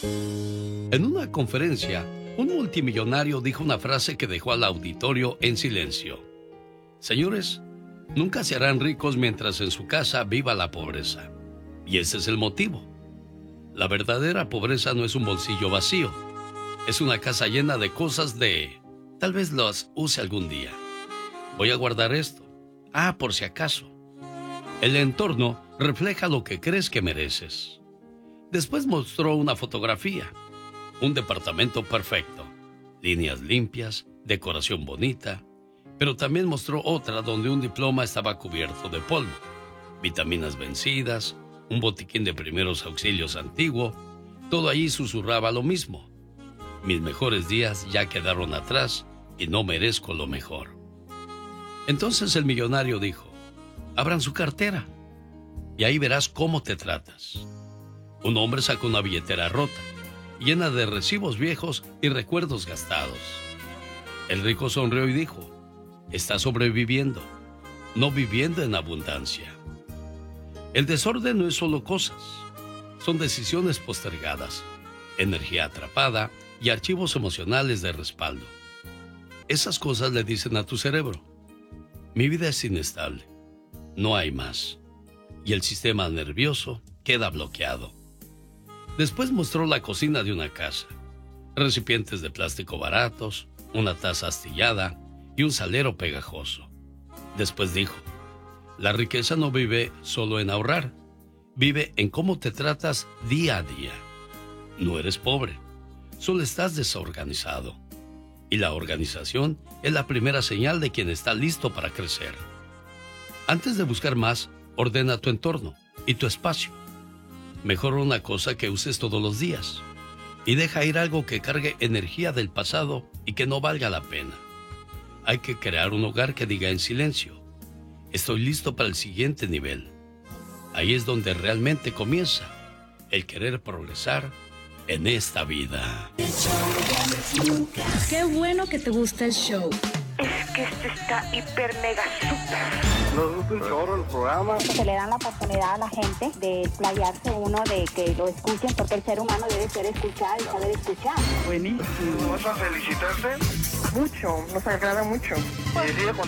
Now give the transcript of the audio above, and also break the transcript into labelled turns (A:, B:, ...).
A: En una conferencia, un multimillonario dijo una frase que dejó al auditorio en silencio. Señores, nunca se harán ricos mientras en su casa viva la pobreza. Y ese es el motivo. La verdadera pobreza no es un bolsillo vacío. Es una casa llena de cosas de... Tal vez las use algún día. Voy a guardar esto. Por si acaso. El entorno refleja lo que crees que mereces. Después mostró una fotografía. Un departamento perfecto. Líneas limpias, decoración bonita. Pero también mostró otra donde un diploma estaba cubierto de polvo. Vitaminas vencidas, un botiquín de primeros auxilios antiguo. Todo allí susurraba lo mismo. Mis mejores días ya quedaron atrás y no merezco lo mejor. Entonces el millonario dijo, abran su cartera y ahí verás cómo te tratas. Un hombre sacó una billetera rota, llena de recibos viejos y recuerdos gastados. El rico sonrió y dijo, está sobreviviendo, no viviendo en abundancia. El desorden no es solo cosas, son decisiones postergadas, energía atrapada y archivos emocionales de respaldo. Esas cosas le dicen a tu cerebro, mi vida es inestable, no hay más, y el sistema nervioso queda bloqueado. Después mostró la cocina de una casa, recipientes de plástico baratos, una taza astillada y un salero pegajoso. Después dijo, la riqueza no vive solo en ahorrar, vive en cómo te tratas día a día. No eres pobre, solo estás desorganizado. Y la organización es la primera señal de quien está listo para crecer. Antes de buscar más, ordena tu entorno y tu espacio. Mejora una cosa que uses todos los días y deja ir algo que cargue energía del pasado y que no valga la pena. Hay que crear un hogar que diga en silencio, estoy listo para el siguiente nivel. Ahí es donde realmente comienza el querer progresar en esta vida.
B: Qué bueno que te gusta el show.
C: Es que este está hiper mega super.
D: Nos gusta un chorro el programa.
E: Se le dan la oportunidad a la gente de explayarse uno, de que lo escuchen, porque el ser humano debe ser escuchado y saber escuchar.
D: Buenísimo.
F: ¿Vas a felicitarte?
D: Mucho, nos agrada mucho.
F: Y sigue con